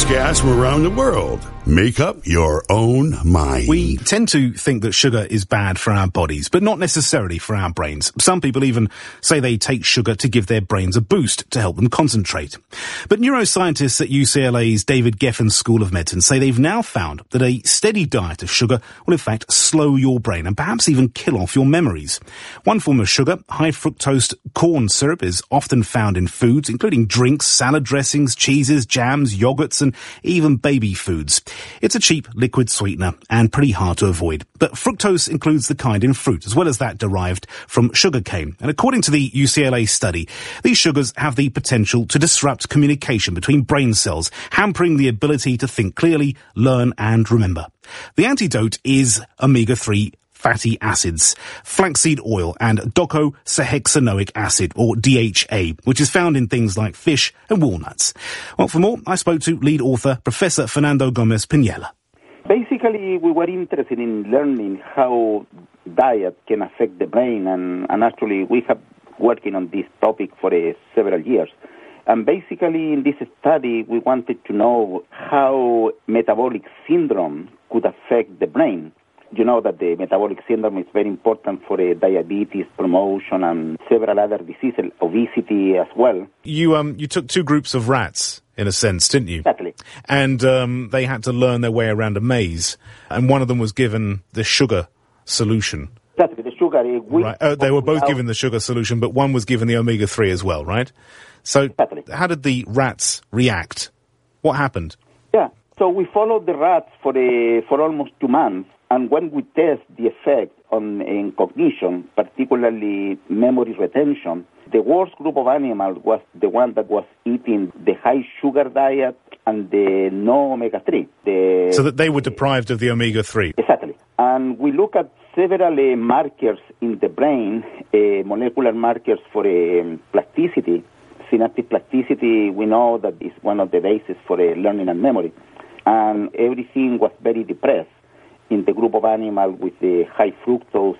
newscasts from around the world. Make up your own mind. We tend to think that sugar is bad for our bodies, but not necessarily for our brains. Some people even say they take sugar to give their brains a boost to help them concentrate. But neuroscientists at UCLA's David Geffen School of Medicine say they've now found that a steady diet of sugar will in fact slow your brain and perhaps even kill off your memories. One form of sugar, high fructose corn syrup, is often found in foods, including drinks, salad dressings, cheeses, jams, yogurts, and even baby foods. It's a cheap liquid sweetener and pretty hard to avoid. But fructose includes the kind in fruit, as well as that derived from sugarcane. And according to the UCLA study, these sugars have the potential to disrupt communication between brain cells, hampering the ability to think clearly, learn, and remember. The antidote is omega-3 fatty acids, flaxseed oil, and docosahexaenoic acid, or DHA, which is found in things like fish and walnuts. Well, for more, I spoke to lead author Professor Fernando Gomez Pinella. Basically, we were interested in learning how diet can affect the brain, and actually we have working on this topic for several years. And basically, in this study, we wanted to know how metabolic syndrome could affect the brain. You know that the metabolic syndrome is very important for diabetes promotion and several other diseases, obesity as well. You took two groups of rats, in a sense, didn't you? Exactly. And they had to learn their way around a maze, and one of them was given the sugar solution. Exactly, the sugar. Right. They were both given the sugar solution, but one was given the omega-3 as well, right? So exactly. How did the rats react? What happened? Yeah, so we followed the rats for almost 2 months. And when we test the effect in cognition, particularly memory retention, the worst group of animals was the one that was eating the high sugar diet and the no omega-3. So that they were deprived of the omega-3? Exactly. And we look at several markers in the brain, molecular markers for plasticity. Synaptic plasticity, we know that is one of the bases for learning and memory. And everything was very depressed in the group of animals with the high fructose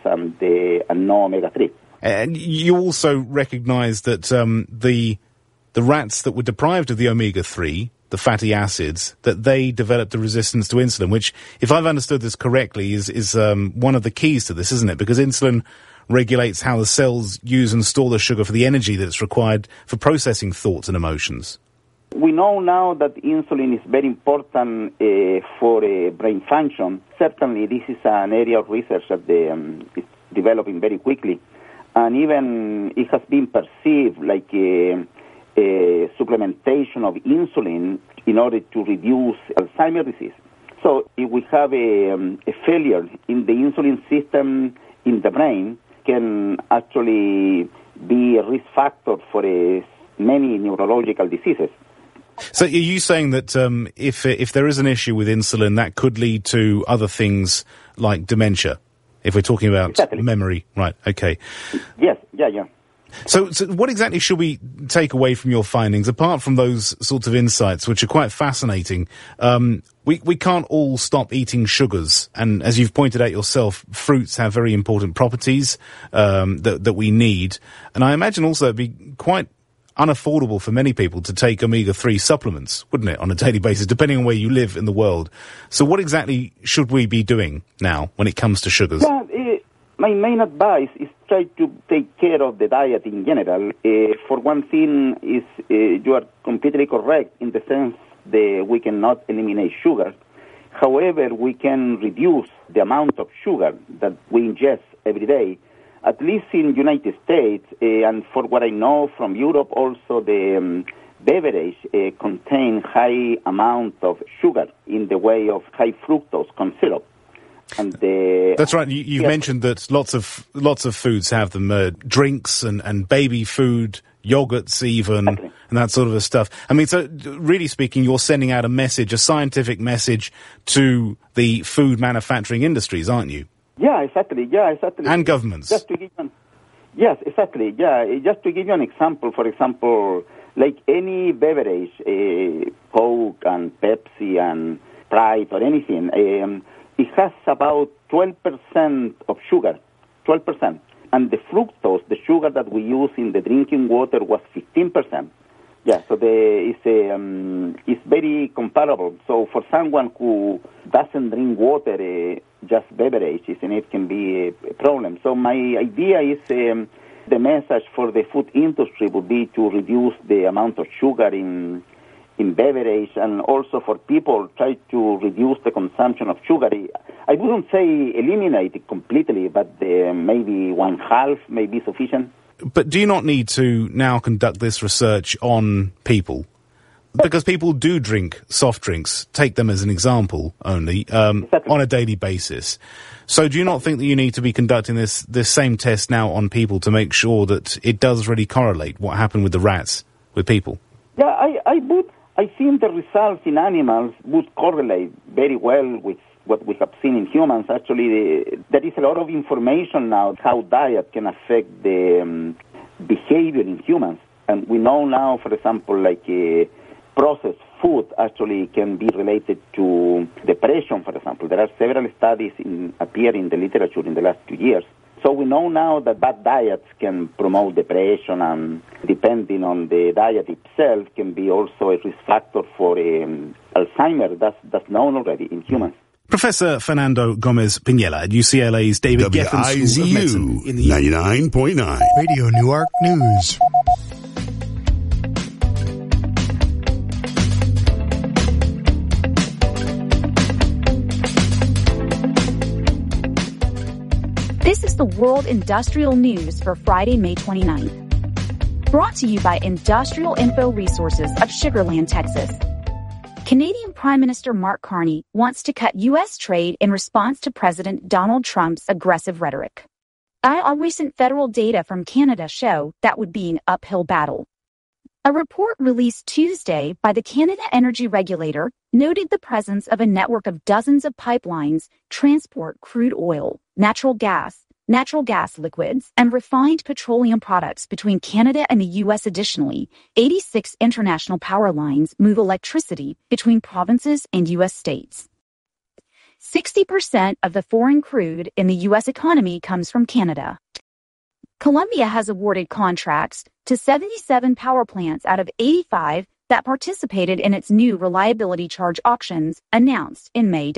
and no omega-3. And you also recognize that the rats that were deprived of the omega-3, the fatty acids, that they developed a resistance to insulin, which, if I've understood this correctly, is one of the keys to this, isn't it? Because insulin regulates how the cells use and store the sugar for the energy that's required for processing thoughts and emotions. We know now that insulin is very important for brain function. Certainly, this is an area of research that is developing very quickly. And even it has been perceived like a supplementation of insulin in order to reduce Alzheimer's disease. So if we have a failure in the insulin system in the brain, can actually be a risk factor for many neurological diseases. So are you saying that if there is an issue with insulin, that could lead to other things like dementia, if we're talking about exactly. memory? Right, okay. Yes, yeah. So what exactly should we take away from your findings, apart from those sorts of insights, which are quite fascinating? We can't all stop eating sugars, and as you've pointed out yourself, fruits have very important properties that we need. And I imagine also it'd be quite unaffordable for many people to take omega-3 supplements, wouldn't it, on a daily basis, depending on where you live in the world. So what exactly should we be doing now when it comes to sugars? Yeah, my main advice is try to take care of the diet in general. For one thing, you are completely correct in the sense that we cannot eliminate sugar. However, we can reduce the amount of sugar that we ingest every day. At least in the United States, and for what I know from Europe, also the beverage contain high amount of sugar in the way of high fructose corn syrup. And that's right. You've mentioned that lots of foods have them, drinks and baby food, yogurts even, exactly. and that sort of stuff. I mean, so really speaking, you're sending out a message, a scientific message to the food manufacturing industries, aren't you? Yeah, exactly. And governments. Just to give yes, exactly. Yeah, just to give you an example, for example, like any beverage, Coke and Pepsi and Sprite or anything, it has about 12% of sugar, 12%. And the fructose, the sugar that we use in the drinking water, was 15%. Yeah, so it's very comparable. So for someone who doesn't drink water, just beverages, and it can be a problem. So my idea is the message for the food industry would be to reduce the amount of sugar in beverage, and also for people try to reduce the consumption of sugar. I wouldn't say eliminate it completely, but maybe 1/2 may be sufficient. But do you not need to now conduct this research on people? Because people do drink soft drinks, take them as an example only, Exactly. on a daily basis. So do you not think that you need to be conducting this same test now on people to make sure that it does really correlate what happened with the rats with people? Yeah, I would. I think the results in animals would correlate very well with what we have seen in humans. Actually, there is a lot of information now how diet can affect the behavior in humans. And we know now, for example, like processed food actually can be related to depression, for example. There are several studies appear in the literature in the last 2 years. So we know now that bad diets can promote depression, and depending on the diet itself can be also a risk factor for Alzheimer's. That's known already in humans. Professor Fernando Gomez Pinella at UCLA's David Geffen School of Medicine in the 99.9 Radio Newark News. This is the World Industrial News for Friday, May 29th. Brought to you by Industrial Info Resources of Sugar Land, Texas. Canadian Prime Minister Mark Carney wants to cut U.S. trade in response to President Donald Trump's aggressive rhetoric. All recent federal data from Canada show that would be an uphill battle. A report released Tuesday by the Canada Energy Regulator noted the presence of a network of dozens of pipelines transport crude oil, natural gas liquids, and refined petroleum products between Canada and the U.S. Additionally, 86 international power lines move electricity between provinces and U.S. states. 60% of the foreign crude in the U.S. economy comes from Canada. Colombia has awarded contracts to 77 power plants out of 85 that participated in its new reliability charge auctions announced in May.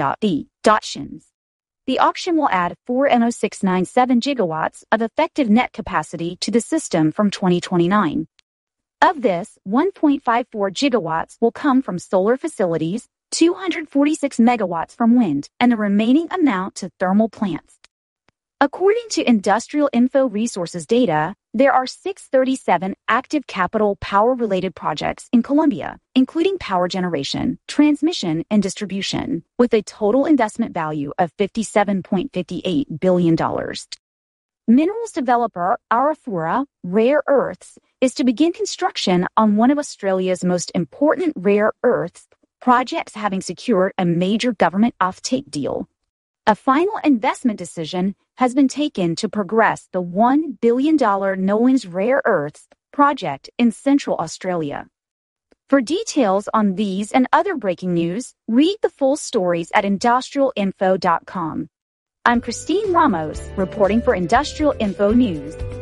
The auction will add 4.0697 gigawatts of effective net capacity to the system from 2029. Of this, 1.54 gigawatts will come from solar facilities, 246 megawatts from wind, and the remaining amount to thermal plants. According to Industrial Info Resources data, there are 637 active capital power-related projects in Colombia, including power generation, transmission, and distribution, with a total investment value of $57.58 billion. Minerals developer Arafura Rare Earths is to begin construction on one of Australia's most important rare earths projects, having secured a major government offtake deal. A final investment decision has been taken to progress the $1 billion Nolans Rare Earths project in Central Australia. For details on these and other breaking news, read the full stories at industrialinfo.com. I'm Christine Ramos, reporting for Industrial Info News.